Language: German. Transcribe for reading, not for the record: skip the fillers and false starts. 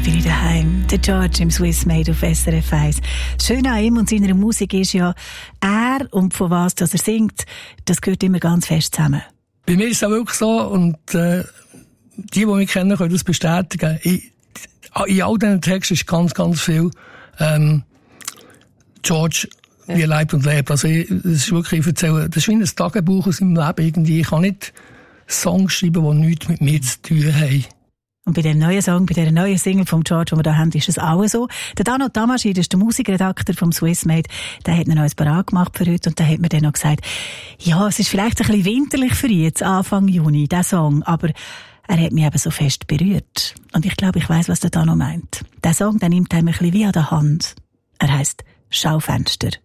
bin ich daheim. Der George im Swiss Made auf SRF 1. Das Schöne an ihm und seiner Musik ist ja, er und von was dass er singt, das gehört immer ganz fest zusammen. Bei mir ist es auch wirklich so, und die mich kennen, können das bestätigen. In all diesen Texten ist ganz, ganz viel George, wie er lebt und lebt. Also das ist wirklich, ich erzähle, das ist wie ein Tagebuch aus seinem Leben irgendwie. Ich kann nicht Songs schreiben, die nichts mit mir zu tun haben. Und bei dem neuen Song, bei dieser neuen Single von George, die wir da haben, ist es auch so. Der Dano Tamaschi, das ist der Musikredakteur vom Swiss Made, der hat noch ein parat gemacht für heute und der hat mir dann noch gesagt, ja, es ist vielleicht ein bisschen winterlich für ihn jetzt, Anfang Juni, der Song, aber er hat mich eben so fest berührt. Und ich glaube, ich weiss, was der Dano meint. Der Song, der nimmt einem ein bisschen wie an der Hand. Er heisst Schaufenster.